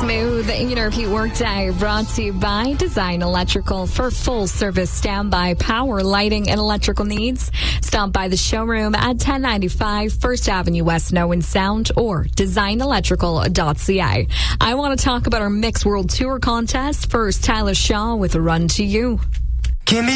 smooth interview workday brought to you by Design Electrical. For full service standby power, lighting, and electrical needs, stop by the showroom at 1095 First Avenue West, Nowen Sound, or designelectrical.ca. I want to talk about our Mix World Tour contest. First, Tyler Shaw with a Run to You.